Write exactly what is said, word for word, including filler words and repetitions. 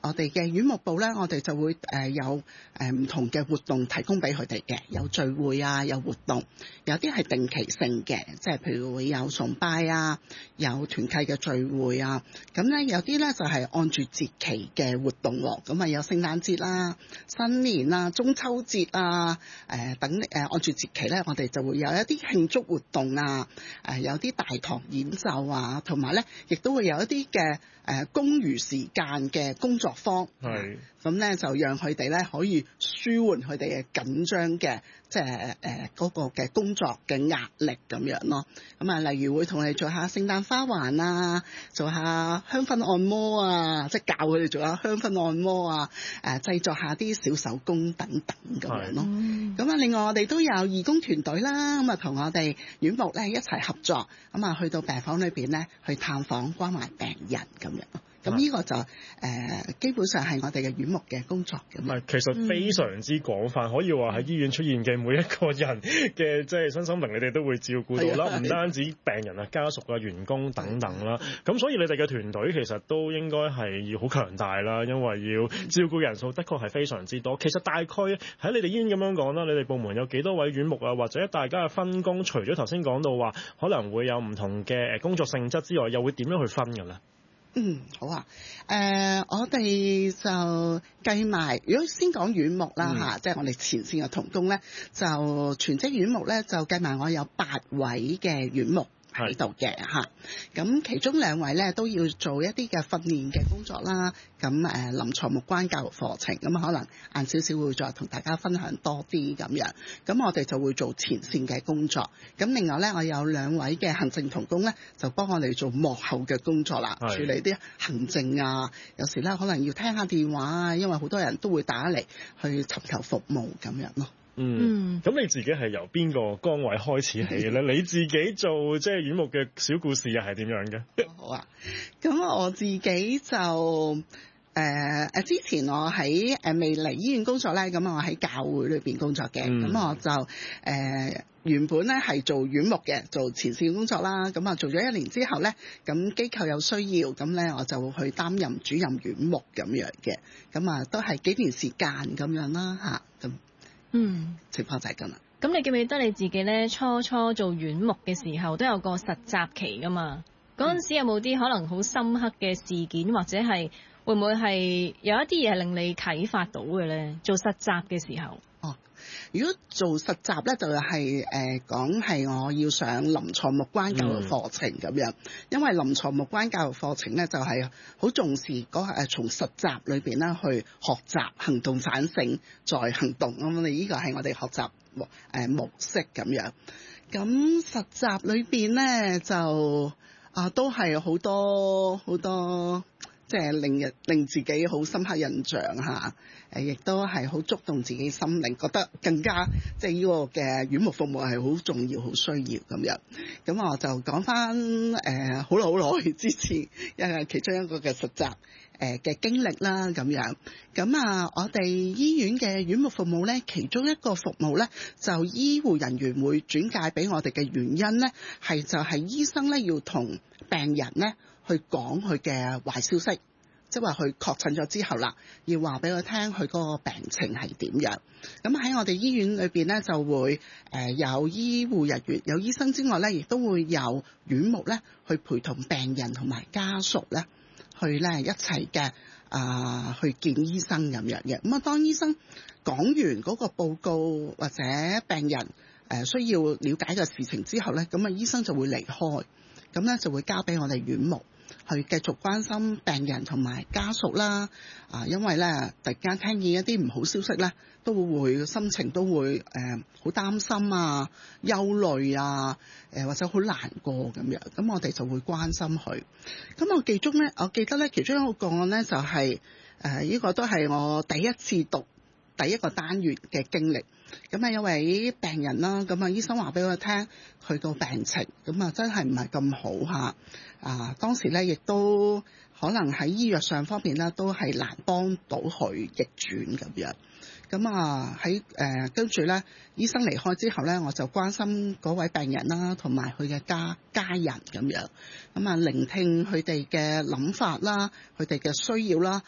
我哋嘅院牧部咧，我哋就會誒有誒唔同嘅活動提供俾佢哋嘅，有聚會啊，有活動，有啲係定期性嘅，即係譬如會有崇拜啊，有團契嘅聚會啊，咁咧有啲咧就係按住節期嘅活動喎，咁啊有聖誕節啦、新年啊、中秋節啊，誒等誒按住節期咧，我哋就會有一啲慶祝活動啊，誒有啲大堂演奏啊，同埋咧亦都會有一啲嘅誒公餘時間嘅工作坊，係咁咧就讓佢哋咧可以舒緩佢哋嘅緊張嘅即係誒嗰個嘅工作嘅壓力咁樣咯。咁啊，例如會同你做下聖誕花環啊，做下香薰按摩啊，即係教佢哋做下香薰按摩啊，誒製作下啲小手工等等咁樣咯。咁啊，另外我哋都有義工團隊啦，咁啊同我哋院牧咧一齊合作，咁啊去到病房裏邊咧去探訪關懷病人咁樣咯。咁呢個就誒、呃、基本上係我哋嘅院牧嘅工作嘅。唔係， 其實非常之廣泛，嗯、可以話喺醫院出現嘅每一個人嘅即係身心靈，你哋都會照顧到啦。唔單止病人啊、家屬啊、員工等等啦。咁所以你哋嘅團隊其實都應該係要好強大啦，因為要照顧人數的確係非常之多。其實大概喺你哋醫院咁樣講啦，你哋部門有幾多位院牧啊？或者大家嘅分工，除咗頭先講到話可能會有唔同嘅工作性質之外，又會點樣去分㗎咧？ 嗯，好啊。誒、呃，我哋就計埋，如果先講院牧啦嚇，即係我哋前線嘅同工咧，就全職院牧咧就計埋我有八位嘅院牧喺度嘅嚇，咁其中兩位咧都要做一啲嘅訓練嘅工作啦，咁誒臨床牧關教育課程，咁可能晏少少會再同大家分享多啲咁樣，咁我哋就會做前線嘅工作，咁另外咧我有兩位嘅行政同工咧，就幫我哋做幕後嘅工作啦，處理啲行政啊，有時咧可能要聽下電話啊，因為好多人都會打嚟去尋求服務咁樣咯。 嗯，咁你自己係由邊個崗位開始起咧？你自己做即係院牧嘅小故事又係點樣嘅？ 好啊，咁我自己就誒誒、呃，之前我喺誒未嚟醫院工作咧，咁我喺教會裏邊工作嘅，咁、嗯、我就誒、呃、原本咧係做院牧嘅，做前線工作啦，咁啊做咗一年之後咧，咁機構有需要，咁咧我就去擔任主任院牧咁樣嘅，咁啊都係幾年時間咁樣啦吓，咁。嗯，情況就係咁啦。 咁你記唔記得你自己咧初初做院牧嘅時候都有個實習期噶嘛？嗰陣時有冇啲可能好深刻嘅事件，或者係會唔會係有一啲嘢令你啟發到嘅咧？做實習嘅時候。 哦，如果做實習咧，就係誒講係我要上臨床牧關教育課程咁樣，嗯、因為臨床牧關教育課程咧就係好重視嗰誒從實習裏邊咧去學習行動反省再行動，咁我哋呢個係我哋學習模誒模式咁樣。咁實習裏邊咧就啊都係好多好多。即係令人令自己好深刻印象嚇，誒亦都係好觸動自己心靈，覺得更加即係呢個嘅院牧服務係好重要、好需要咁樣。咁我就講翻誒好耐好耐之前，因為其中一個嘅實習誒嘅經歷啦咁樣。咁啊，我哋醫院嘅院牧服務咧，其中一個服務咧，就醫護人員會轉介俾我哋嘅原因咧，係就係醫生咧要同病人咧去講佢嘅壞消息，即係話佢確診咗之後啦，要話俾佢聽佢嗰個病情係點樣。咁喺我哋醫院裏邊咧，就會誒有醫護人員、有醫生之外咧，亦都會有院牧咧去陪同病人同埋家屬咧去咧一齊嘅啊去見醫生咁樣嘅。咁啊，當醫生講完嗰個報告或者病人誒需要了解嘅事情之後咧，咁啊醫生就會離開。咁咧就會交俾我哋院牧去繼續關心病人同埋家屬啦。啊，因為咧突然間聽見一啲唔好消息咧，都會心情都會誒好擔心啊、憂慮啊，誒、呃、或者好難過咁樣。咁我哋就會關心佢。咁我記中咧，我記得咧其中一個個案咧就係誒呢個都係我第一次讀第一個單元嘅經歷。咁啊，有位病人啦，咁啊，醫生話俾我聽佢個病情，咁啊，真係唔係咁好嚇。啊，當時咧亦都可能喺醫藥上方面咧，都係難幫到佢逆轉咁樣。咁啊，喺誒跟住咧，醫生離開之後咧，我就關心嗰位病人啦，同埋佢嘅家家人咁樣。咁啊，聆聽佢哋嘅諗法啦，佢哋嘅需要啦，